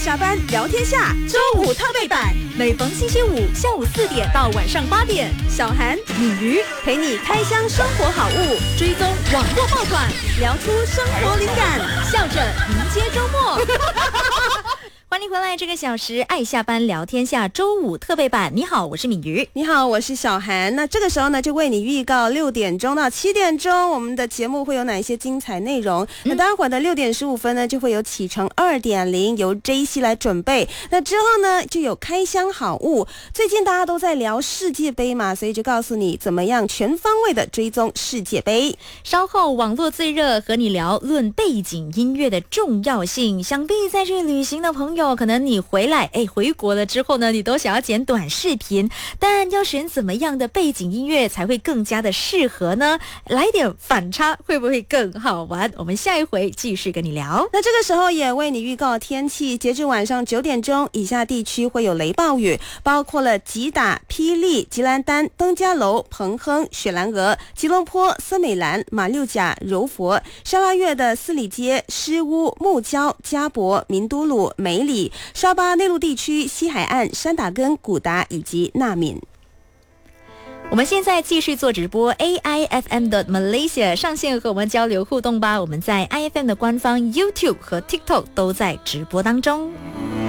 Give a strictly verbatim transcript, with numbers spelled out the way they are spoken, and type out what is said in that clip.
下班聊天下周五特备版，每逢星期五下午四点到晚上八点，小涵、敏瑜陪你开箱生活好物，追踪网络爆款，聊出生活灵感，笑着迎接周末。 欢迎回来，这个小时爱下班聊天下周五特备版。你好，我是敏瑜。 你好，我是小涵。那这个时候呢，就为你预告六点钟到七点钟，我们的节目会有哪一些精彩内容？嗯、那待会儿的六点十五分呢，就会有启程二点零，由 J C 来准备。那之后呢，就有开箱好物。最近大家都在聊世界杯嘛，所以就告诉你怎么样全方位的追踪世界杯。 稍后网络最热，和你聊论背景音乐的重要性。想必在这旅行的朋友。可能你回来哎，回国了之后呢，你都想要剪短视频，但要选怎么样的背景音乐才会更加的适合呢？来点反差会不会更好玩？我们下一回继续跟你聊。 那这个时候也为你预告天气，截至晚上九点钟，以下地区会有雷暴雨，包括了吉打、霹雳、吉兰丹、登嘉楼、彭亨、雪兰莪、吉隆坡、森美兰、马六甲、柔佛、沙拉越的斯里街、诗乌、木礁、加博、明都鲁、梅里、沙巴内陆地区、西海岸、山打根、古达以及纳敏。 我们现在继续做直播 A I F M 的 Malaysia 上线和我们交流互动吧。我们在 I F M 的官方 YouTube 和 TikTok 都在直播当中。